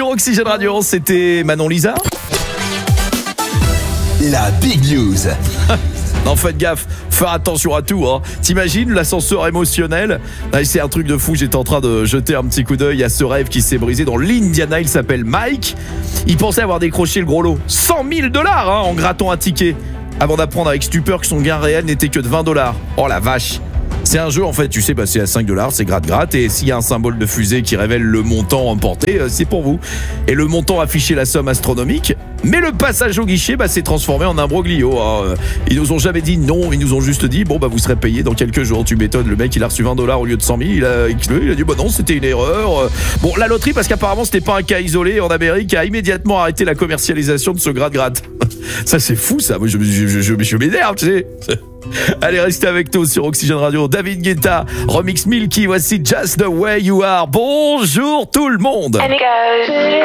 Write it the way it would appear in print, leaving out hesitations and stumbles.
sur Oxygène Radio, c'était Manon Lisa. La big news. Non, faites gaffe, faire attention à tout, hein. T'imagines l'ascenseur émotionnel? C'est un truc de fou, j'étais en train de jeter un petit coup d'œil à ce rêve qui s'est brisé dans l'Indiana, il s'appelle Mike. Il pensait avoir décroché le gros lot, 100 000 $, en grattant un ticket, avant d'apprendre avec stupeur que son gain réel n'était que de 20 $. Oh la vache. C'est un jeu en fait, tu sais, c'est à 5 $, c'est gratte-gratte, et s'il y a un symbole de fusée qui révèle le montant emporté, c'est pour vous. Et le montant affiché, la somme astronomique, mais le passage au guichet s'est transformé en imbroglio. Ils nous ont jamais dit non, ils nous ont juste dit vous serez payé dans quelques jours. Tu m'étonnes, le mec il a reçu 20 $ au lieu de 100 000, il a dit non, c'était une erreur. Bon, la loterie, parce qu'apparemment c'était pas un cas isolé en Amérique, a immédiatement arrêté la commercialisation de ce gratte-gratte. Ça c'est fou ça, moi je m'énerve, tu sais. Allez, restez avec nous sur Oxygène Radio. David Guetta, remix Milky, voici Just the Way You Are. Bonjour tout le monde.